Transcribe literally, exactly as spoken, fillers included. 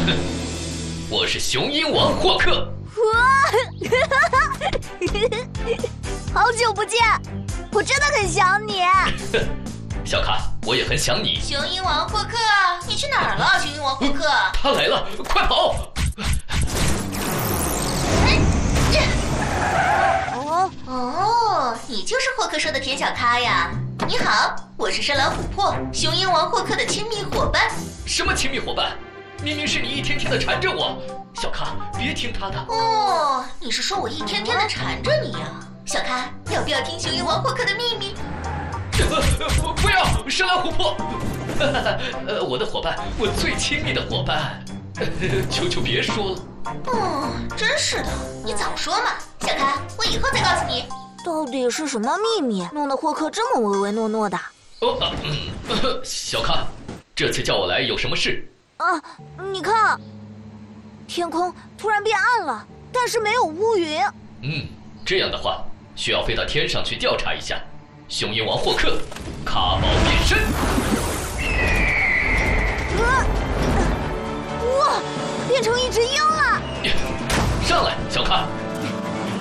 我是雄鹰王霍克。 好久不见，我真的很想你。 小卡，我也很想你。 雄鹰王霍克，你去哪儿了？雄鹰王霍克， 他来了，快跑！ 哦哦，你就是霍克说的田小咖呀。你好，我是深蓝琥珀，雄鹰王霍克的亲密伙伴。 什么亲密伙伴？明明是你一天天的缠着我。小咖，别听他的。 哦，你是说我一天天的缠着你呀？小咖，要不要听雄鹰王霍克的秘密？ 不不要，深蓝琥珀。呃，我的伙伴，我最亲密的伙伴。求求别说了。 哦，真是的，你早说嘛。小咖，我以后再告诉你。 到底是什么秘密，弄得霍克这么唯唯诺诺的？ 哦，呃嗯，小咖，这次叫我来有什么事？ 啊，你看，天空突然变暗了，但是没有乌云。 嗯，这样的话，需要飞到天上去调查一下。雄鹰王霍克，卡宝变身。 啊！哇，变成一只鹰了！ 上来，小咖。